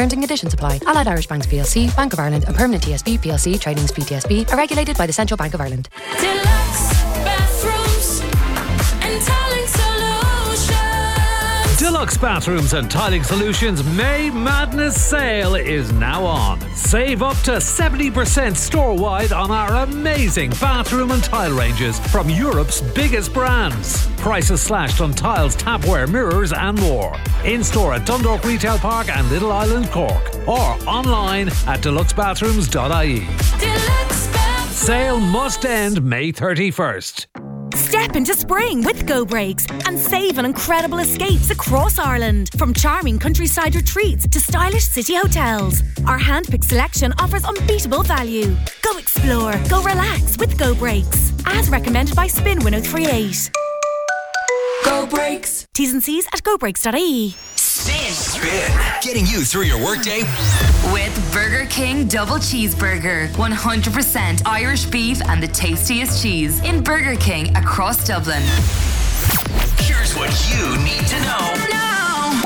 Terms and conditions apply. Allied Irish Banks PLC, Bank of Ireland and Permanent TSB PLC, trading as PTSB, are regulated by the Central Bank of Ireland. Deluxe bathrooms and tiling solutions. Deluxe Bathrooms and Tiling Solutions May Madness Sale is now on. Save up to 70% store-wide on our amazing bathroom and tile ranges from Europe's biggest brands. Prices slashed on tiles, tapware, mirrors and more. In-store at Dundalk Retail Park and Little Island, Cork. Or online at deluxebathrooms.ie. Deluxe bathrooms. Sale must end May 31st. Step into spring with Go Brakes and save on incredible escapes across Ireland. From charming countryside retreats to stylish city hotels. Our hand-picked selection offers unbeatable value. Go explore, go relax with Go Brakes. As recommended by Spin 1038. Go Brakes. T's and C's at gobrakes.ie. Spin. Getting you through your workday with Burger King Double Cheeseburger. 100% Irish beef and the tastiest cheese in Burger King across Dublin. Here's what you need to know. Now.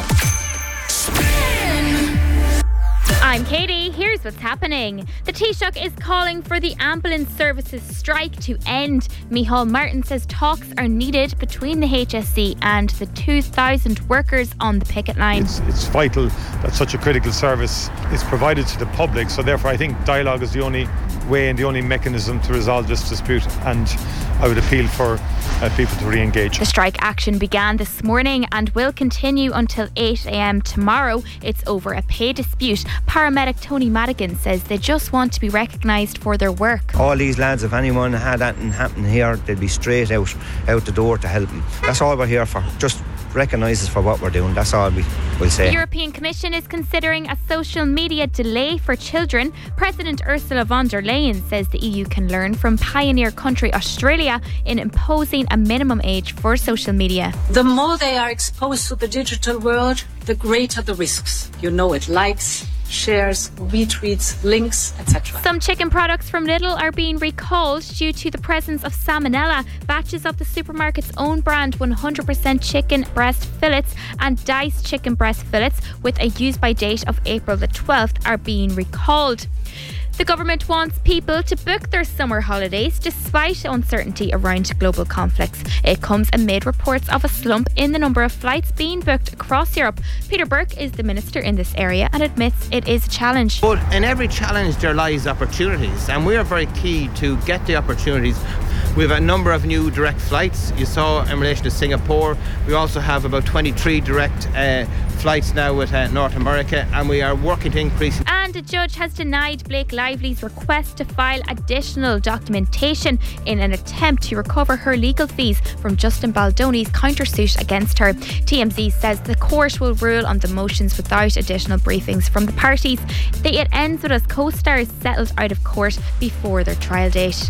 Spin. I'm Katie. Here's what's happening. The Taoiseach is calling for the ambulance services strike to end. Micheál Martin says talks are needed between the HSE and the 2,000 workers on the picket line. It's vital that such a critical service is provided to the public, so therefore I think dialogue is the only way and the only mechanism to resolve this dispute, and I would appeal for people to re-engage. The strike action began this morning and will continue until 8 a.m. tomorrow. It's over a pay dispute. Paramedic Tony Madigan says they just want to be recognised for their work. All these lads, if anyone had that happen here, they'd be straight out the door to help them. That's all we're here for. Just recognise us for what we're doing. That's all we'll say. The European Commission is considering a social media delay for children. President Ursula von der Leyen says the EU can learn from pioneer country Australia in imposing a minimum age for social media. The more they are exposed to the digital world, the greater the risks. You know it. Likes, shares, retweets, links, etc. Some chicken products from Lidl are being recalled due to the presence of salmonella. Batches of the supermarket's own brand 100% chicken breast fillets and diced chicken breast fillets with a use-by date of April the 12th are being recalled. The government wants people to book their summer holidays despite uncertainty around global conflicts. It comes amid reports of a slump in the number of flights being booked across Europe. Peter Burke is the minister in this area and admits it is a challenge. But in every challenge there lies opportunities, and we are very key to get the opportunities. We have a number of new direct flights. You saw in relation to Singapore. We also have about 23 direct flights now with North America, and we are working to increase. And a judge has denied Blake Lively's request to file additional documentation in an attempt to recover her legal fees from Justin Baldoni's countersuit against her. TMZ says the court will rule on the motions without additional briefings from the parties. It ends with us co-stars settled out of court before their trial date.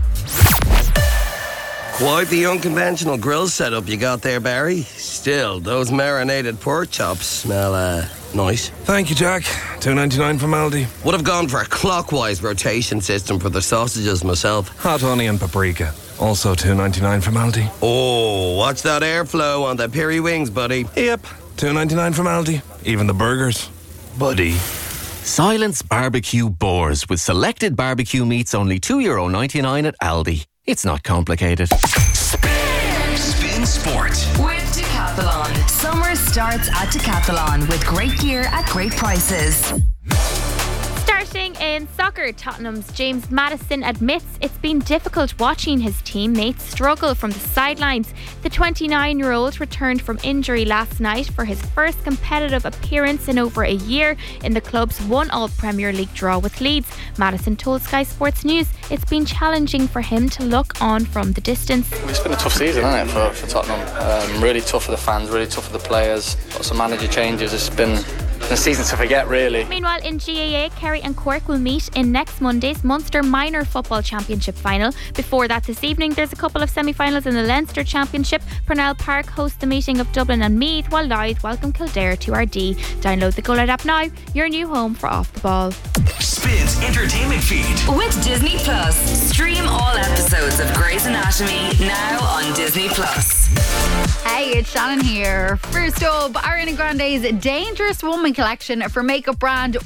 Quite the unconventional grill setup you got there, Barry. Still, those marinated pork chops smell nice. Thank you, Jack. $2.99 from Aldi. Would have gone for a clockwise rotation system for the sausages myself. Hot onion paprika. Also $2.99 from Aldi. Oh, watch that airflow on the peri wings, buddy. Yep, $2.99 from Aldi. Even the burgers. Buddy. Silence Barbecue Boars with selected barbecue meats only €2.99 at Aldi. It's not complicated. Spin Sport With Decathlon. Summer starts at Decathlon with great gear at great prices. Starting in soccer, Tottenham's James Maddison admits it's been difficult watching his teammates struggle from the sidelines. The 29-year-old returned from injury last night for his first competitive appearance in over a year in the club's 1-1 Premier League draw with Leeds. Maddison told Sky Sports News it's been challenging for him to look on from the distance. It's been a tough season, hasn't it, for Tottenham? Really tough for the fans, really tough for the players. Lots of manager changes. It's been a season to forget, really. Meanwhile, in GAA, Kerry and Cork will meet in next Monday's Munster Minor Football Championship final. Before that, this evening, there's a couple of semi-finals in the Leinster Championship. Purnell Park hosts the meeting of Dublin and Meath, while Louth welcome Kildare to RD. Download the Go Loud app now, your new home for Off the Ball. Spin's entertainment feed With Disney Plus. Stream all episodes of Grey's Anatomy now on Disney Plus. Hey, it's Shannon here. First up, Ariana Grande's Dangerous Woman collection for makeup brand